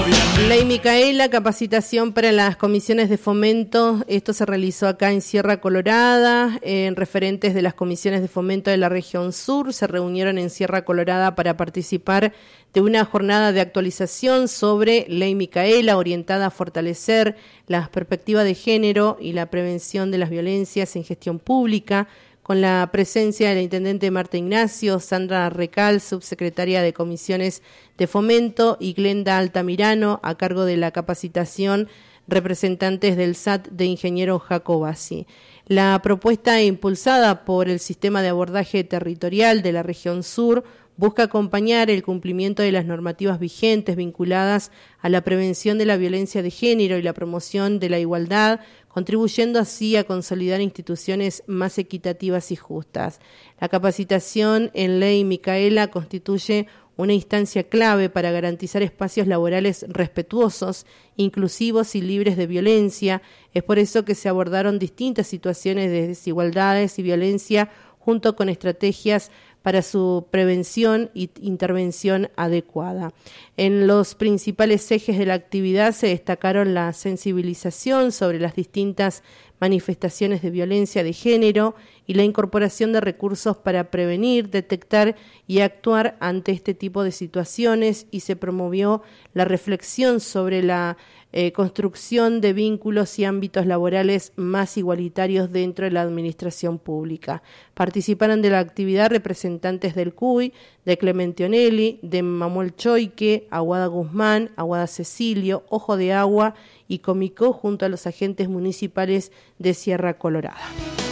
Ley Micaela, capacitación para las comisiones de fomento. Esto se realizó acá en Sierra Colorada. Referentes de las comisiones de fomento de la región sur se reunieron en Sierra Colorada para participar de una jornada de actualización sobre Ley Micaela, orientada a fortalecer las perspectivas de género y la prevención de las violencias en gestión pública, con la presencia de la intendente Marta Ignacio, Sandra Recal, subsecretaria de Comisiones de Fomento, y Glenda Altamirano, a cargo de la capacitación, representantes del SAT de ingeniero Jacobasi. La propuesta impulsada por el Sistema de Abordaje Territorial de la región sur busca acompañar el cumplimiento de las normativas vigentes vinculadas a la prevención de la violencia de género y la promoción de la igualdad, contribuyendo así a consolidar instituciones más equitativas y justas. La capacitación en Ley Micaela constituye una instancia clave para garantizar espacios laborales respetuosos, inclusivos y libres de violencia. Es por eso que se abordaron distintas situaciones de desigualdades y violencia junto con estrategias para su prevención e intervención adecuada. En los principales ejes de la actividad se destacaron la sensibilización sobre las distintas manifestaciones de violencia de género y la incorporación de recursos para prevenir, detectar y actuar ante este tipo de situaciones, y se promovió la reflexión sobre la construcción de vínculos y ámbitos laborales más igualitarios dentro de la administración pública. Participaron de la actividad representantes del CUY, de Clemente Onelli, de Mamuel Choique, Aguada Guzmán, Aguada Cecilio, Ojo de Agua y Comicó, junto a los agentes municipales de Sierra Colorada.